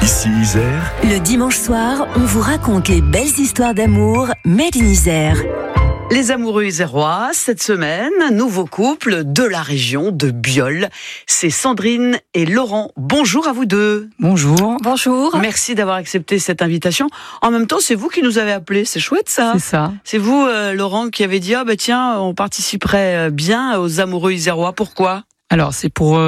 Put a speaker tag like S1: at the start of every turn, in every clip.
S1: Ici Isère.
S2: Le dimanche soir, on vous raconte les belles histoires d'amour made in Isère.
S3: Les amoureux isérois, cette semaine, nouveau couple de la région de Biol. C'est Sandrine et Laurent. Bonjour à vous deux.
S4: Bonjour.
S5: Bonjour.
S3: Merci d'avoir accepté cette invitation. En même temps, c'est vous qui nous avez appelés. C'est chouette ça.
S4: C'est ça.
S3: C'est vous, Laurent, qui avez dit tiens, on participerait bien aux amoureux isérois. Pourquoi ?
S4: Alors, c'est pour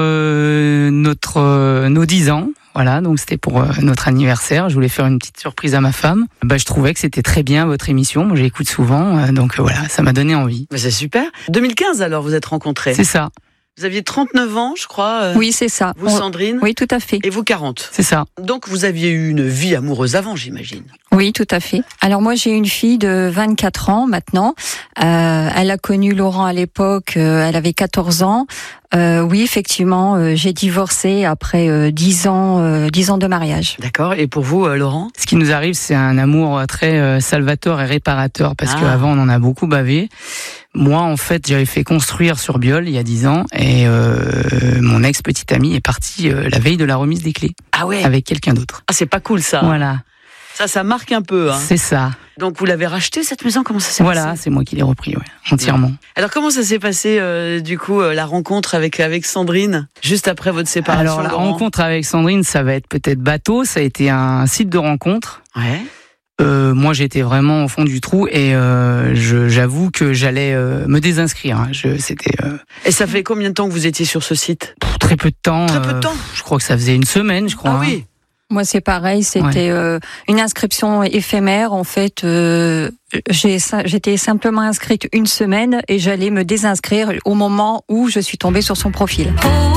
S4: nos 10 ans. Voilà, donc c'était pour notre anniversaire. Je voulais faire une petite surprise à ma femme. Je trouvais que c'était très bien votre émission. Moi, j'écoute souvent, donc voilà, ça m'a donné envie.
S3: C'est super. 2015 alors, vous êtes rencontrés.
S4: C'est ça.
S3: Vous aviez 39 ans, je crois.
S5: Oui, c'est ça.
S3: Vous, Sandrine ?
S5: Oui, tout à fait.
S3: Et vous, 40.
S4: C'est ça.
S3: Donc, vous aviez eu une vie amoureuse avant, j'imagine.
S5: Oui, tout à fait. Alors moi, j'ai une fille de 24 ans maintenant. Elle a connu Laurent à l'époque, elle avait 14 ans. Oui, effectivement, j'ai divorcé après 10 ans de mariage.
S3: D'accord. Et pour vous, Laurent ?
S4: Ce qui nous arrive, c'est un amour très salvateur et réparateur, parce qu'avant, on en a beaucoup bavé. Moi, en fait, j'avais fait construire sur Biol il y a 10 ans, et mon ex-petite amie est partie la veille de la remise des clés.
S3: Ah ouais.
S4: Avec quelqu'un d'autre.
S3: Ah, c'est pas cool ça.
S4: Voilà.
S3: Ça marque un peu.
S4: C'est ça.
S3: Donc vous l'avez racheté cette maison, comment ça s'est passé ?
S4: Voilà, c'est moi qui l'ai repris, entièrement.
S3: Alors comment ça s'est passé du coup la rencontre avec Sandrine juste après votre séparation ?
S4: Alors la rencontre avec Sandrine, ça va être peut-être bateau. Ça a été un site de rencontre.
S3: Ouais.
S4: Moi, j'étais vraiment au fond du trou et j'avoue que j'allais me désinscrire.
S3: Et ça fait combien de temps que vous étiez sur ce site ?
S4: Très peu de temps.
S3: Très peu de temps.
S4: Je crois que ça faisait une semaine, je crois.
S3: Ah oui.
S5: Moi, c'est pareil. C'était une inscription éphémère. En fait, j'étais simplement inscrite une semaine et j'allais me désinscrire au moment où je suis tombée sur son profil.